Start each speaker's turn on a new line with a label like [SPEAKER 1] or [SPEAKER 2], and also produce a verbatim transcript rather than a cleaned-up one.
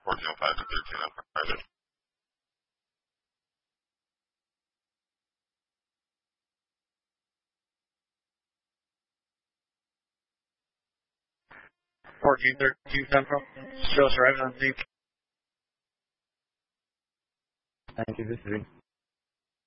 [SPEAKER 1] fourteen oh five to thirteen on private.
[SPEAKER 2] fourteen thirteen Central. Shows arriving on Z.
[SPEAKER 3] Thank you, this is